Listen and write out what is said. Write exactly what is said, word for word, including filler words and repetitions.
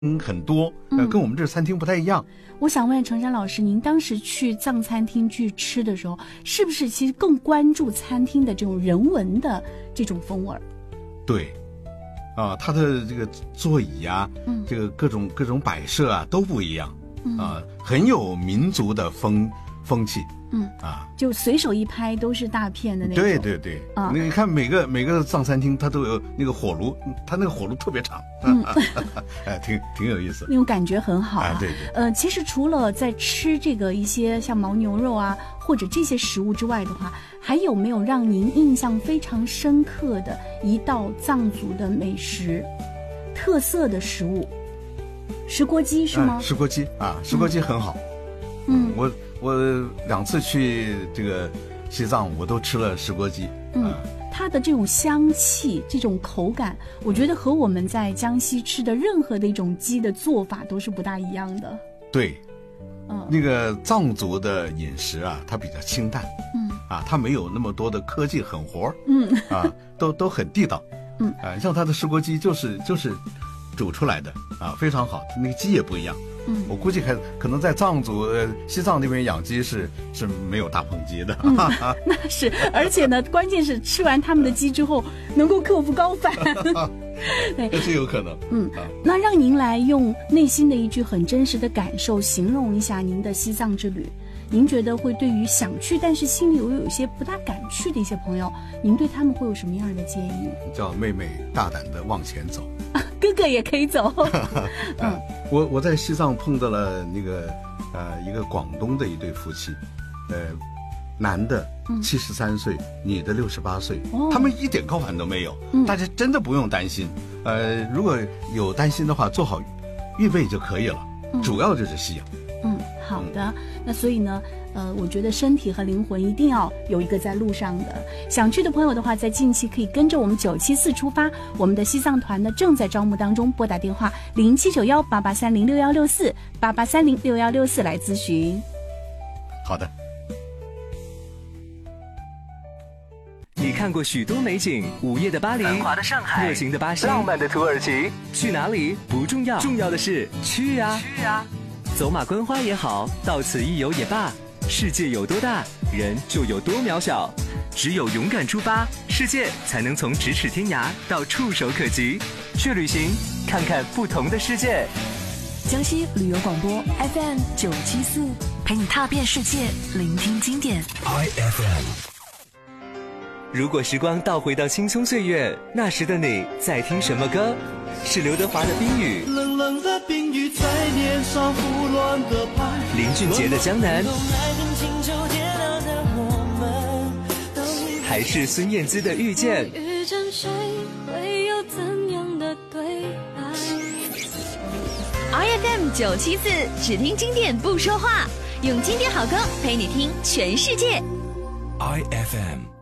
很多，呃，跟我们这餐厅不太一样。 我想问程山老师，您当时去藏餐厅去吃的时候，是不是其实更关注餐厅的这种人文的这种风味？ 对，啊，它的这个座椅啊，嗯，这个各种各种摆设啊都不一样，嗯、啊，很有民族的风风气。 嗯啊，就随手一拍都是大片的那种。 对对对，啊，你看每个每个藏餐厅它都有那个火炉，它那个火炉特别长，嗯，哎，挺挺有意思， 那种感觉很好啊。 哎、对对。 呃，其实除了在吃这个一些像牦牛肉啊或者这些食物之外的话，还有没有让您印象非常深刻的一道藏族的美食特色的食物？石锅鸡是吗？ 啊、石锅鸡啊，石锅鸡很好。 嗯， 嗯我。我两次去这个西藏，我都吃了石锅鸡。 嗯，啊、它的这种香气、这种口感，我觉得和我们在江西吃的任何的一种鸡的做法都是不大一样的。 对，嗯，那个藏族的饮食啊，它比较清淡。嗯，啊，它没有那么多的科技狠活。嗯，啊，都都很地道。嗯，啊，像它的石锅鸡就是就是煮出来的啊，非常好。那个鸡也不一样。嗯，我估计还可能在藏族、呃、西藏那边养鸡是是没有大棚鸡的。 嗯，那是，而且呢，关键是吃完他们的鸡之后能够克服高反。 对，这是有可能。 嗯，啊、那让您来用内心的一句很真实的感受形容一下您的西藏之旅。您觉得会对于想去但是心里又有一些不大敢去的一些朋友，您对他们会有什么样的建议？ 叫妹妹大胆的往前走， 啊、哥哥也可以走。 嗯，我我在西藏碰到了那个呃一个广东的一对夫妻，呃，男的七十三岁，嗯、女的六十八岁，哦、他们一点高反都没有，嗯、大家真的不用担心。呃，如果有担心的话，做好预备就可以了，嗯、主要就是吸氧。 嗯，好的。嗯、那所以呢，呃，我觉得身体和灵魂一定要有一个在路上的。想去的朋友的话，在近期可以跟着我们九七四出发，我们的西藏团呢正在招募当中，拨打电话零七九幺八八三零六幺六四八八三零六幺六四来咨询。 好的。 你看过许多美景，午夜的巴黎，繁华的上海，热情的巴西，浪漫的土耳其，去哪里不重要，重要的是去啊去啊！走马观花也好，到此一游也罢，世界有多大，人就有多渺小。只有勇敢出发，世界才能从咫尺天涯到触手可及。去旅行，看看不同的世界。 江西旅游广播 F M 九七四，陪你踏遍世界，聆听经典。I F M。 如果时光倒回到青葱岁月，那时的你在听什么歌？是刘德华的《冰雨》， 冷冷的冰雨在脸上胡乱的拍， 林俊杰的《江南》，还是孙燕姿的《遇见》？ 遇见谁会有怎样的对白 ？I F M 九七四，只听经典不说话，用经典好歌陪你听全世界。 I F M。